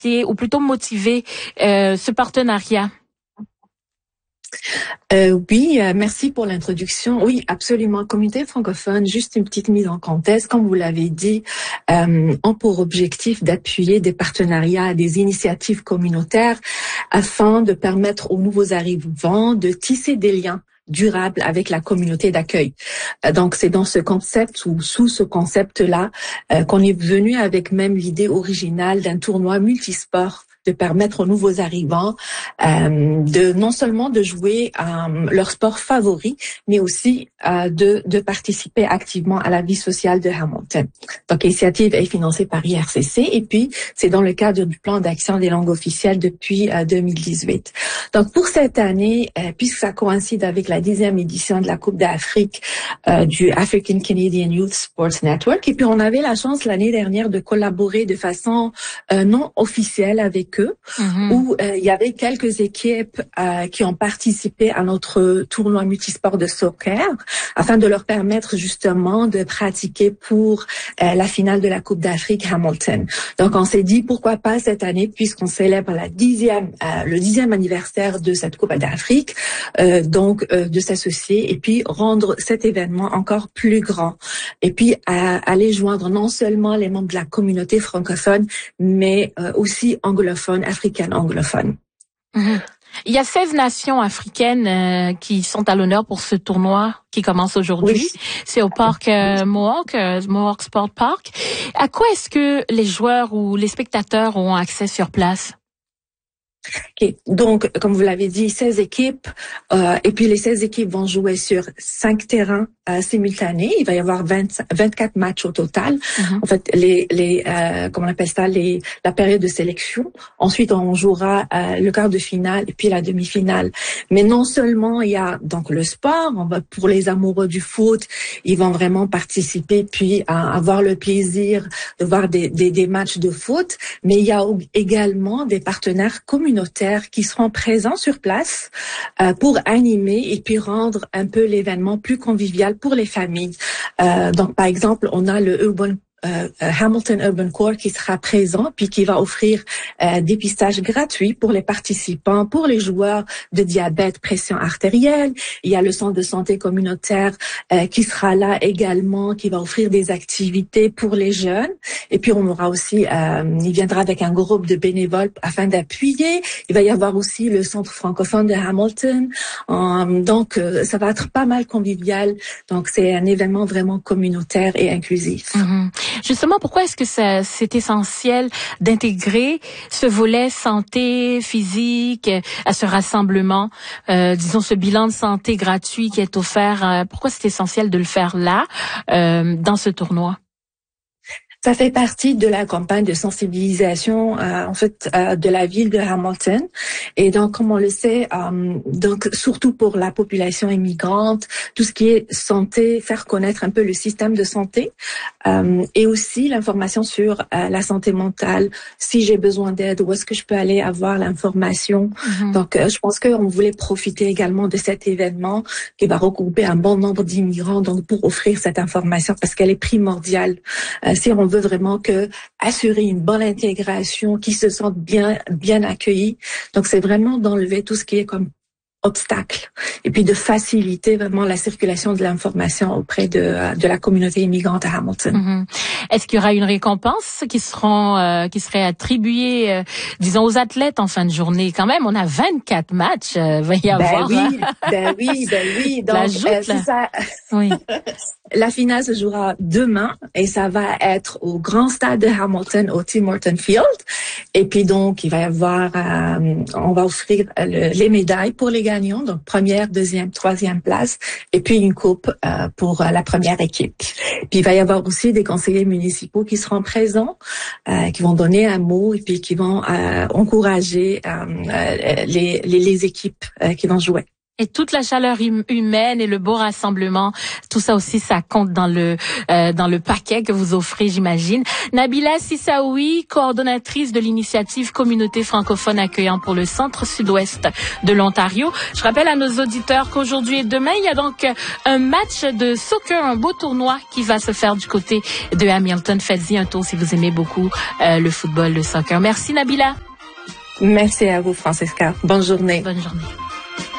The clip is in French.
initié ou plutôt motivé ce partenariat? Oui, merci pour l'introduction. Oui, absolument. Communauté francophone, juste une petite mise en contexte. Comme vous l'avez dit, ont pour objectif d'appuyer des partenariats, des initiatives communautaires afin de permettre aux nouveaux arrivants de tisser des liens durables avec la communauté d'accueil. Donc, c'est dans ce concept ou sous ce concept-là qu'on est venu avec même l'idée originale d'un tournoi multisport de permettre aux nouveaux arrivants de non seulement de jouer leur sport favori, mais aussi de participer activement à la vie sociale de Hamilton. Donc, l'initiative est financée par IRCC et puis c'est dans le cadre du plan d'action des langues officielles depuis 2018. Donc, pour cette année, puisque ça coïncide avec la 10e édition de la Coupe d'Afrique du African Canadian Youth Sports Network, et puis on avait la chance l'année dernière de collaborer de façon non officielle avec eux, où il y avait quelques équipes qui ont participé à notre tournoi multisport de soccer afin de leur permettre justement de pratiquer pour la finale de la Coupe d'Afrique Hamilton. Donc on s'est dit pourquoi pas cette année, puisqu'on célèbre le 10e anniversaire de cette Coupe d'Afrique, de s'associer et puis rendre cet événement encore plus grand et puis aller joindre non seulement les membres de la communauté francophone mais aussi anglophone, africaine anglophone. Il y a 16 nations africaines qui sont à l'honneur pour ce tournoi qui commence aujourd'hui. Oui. C'est au parc Mohawk Sport Park. À quoi est-ce que les joueurs ou les spectateurs ont accès sur place? Okay. Donc, comme vous l'avez dit, 16 équipes, et puis les 16 équipes vont jouer sur 5 terrains simultanés. Il va y avoir 24 matchs au total. En fait, comment on appelle ça, la période de sélection. Ensuite, on jouera le quart de finale et puis la demi-finale. Mais non seulement il y a donc le sport, pour les amoureux du foot, ils vont vraiment participer puis avoir le plaisir de voir des matchs de foot, mais il y a également des partenaires communautaires qui seront présents sur place pour animer et puis rendre un peu l'événement plus convivial pour les familles. Donc, par exemple, on a le Hamilton Urban Core qui sera présent puis qui va offrir dépistage gratuit pour les participants, pour les joueurs de diabète, pression artérielle. Il y a le centre de santé communautaire qui sera là également, qui va offrir des activités pour les jeunes. Et puis on aura aussi, il viendra avec un groupe de bénévoles afin d'appuyer. Il va y avoir aussi le centre francophone de Hamilton. Donc ça va être pas mal convivial. Donc c'est un événement vraiment communautaire et inclusif. Justement, pourquoi est-ce que c'est essentiel d'intégrer ce volet santé physique à ce rassemblement, disons ce bilan de santé gratuit qui est offert? Pourquoi c'est essentiel de le faire là, dans ce tournoi? Ça fait partie de la campagne de sensibilisation, de la ville de Hamilton. Et donc, comme on le sait, donc surtout pour la population immigrante, tout ce qui est santé, faire connaître un peu le système de santé, et aussi l'information sur la santé mentale. Si j'ai besoin d'aide, où est-ce que je peux aller avoir l'information? Donc, je pense qu'on voulait profiter également de cet événement qui va regrouper un bon nombre d'immigrants, donc pour offrir cette information parce qu'elle est primordiale. Si on veut vraiment assurer une bonne intégration, qu'ils se sentent bien accueillis. Donc, c'est vraiment d'enlever tout ce qui est comme obstacle et puis de faciliter vraiment la circulation de l'information auprès de la communauté immigrante à Hamilton. Est-ce qu'il y aura une récompense qui serait attribuée, disons, aux athlètes en fin de journée? Quand même, on a 24 matchs, va y avoir. Ben oui. Donc, c'est ça. Oui. La finale se jouera demain et ça va être au grand stade de Hamilton, au Tim Hortons Field. Et puis donc, il va y avoir, on va offrir les médailles pour les gagnants, donc première, deuxième, troisième place, et puis une coupe pour la première équipe. Puis il va y avoir aussi des conseillers municipaux qui seront présents, qui vont donner un mot et puis qui vont encourager les équipes qui vont jouer. Et toute la chaleur humaine et le beau rassemblement, tout ça aussi, ça compte dans le paquet que vous offrez, j'imagine. Nabila Sissaoui, coordonnatrice de l'initiative Communauté francophone accueillant pour le centre-sud-ouest de l'Ontario. Je rappelle à nos auditeurs qu'aujourd'hui et demain, il y a donc un match de soccer, un beau tournoi qui va se faire du côté de Hamilton. Faites-y un tour si vous aimez beaucoup le football, le soccer. Merci Nabila. Merci à vous, Francesca. Bonne journée. Bonne journée.